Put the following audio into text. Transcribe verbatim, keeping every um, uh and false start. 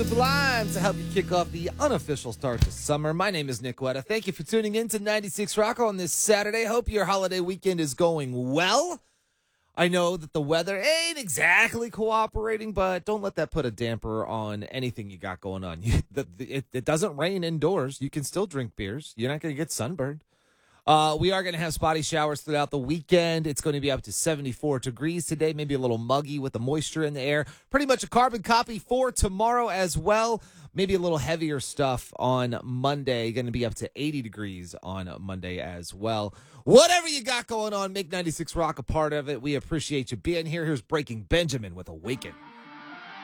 Sublime to help you kick off the unofficial start to summer. My name is Nick Wetta. Thank you for tuning in to ninety-six Rock on this Saturday. Hope your holiday weekend is going well. I know that the weather ain't exactly cooperating, but don't let that put a damper on anything you got going on. You, the, the, it, it doesn't rain indoors. You can still drink beers. You're not going to get sunburned. Uh, we are going to have spotty showers throughout the weekend. It's going to be up to seventy-four degrees today, maybe a little muggy with the moisture in the air. Pretty much a carbon copy for tomorrow as well. Maybe a little heavier stuff on Monday. Going to be up to eighty degrees on Monday as well. Whatever you got going on, make ninety-six Rock a part of it. We appreciate you being here. Here's Breaking Benjamin with Awaken.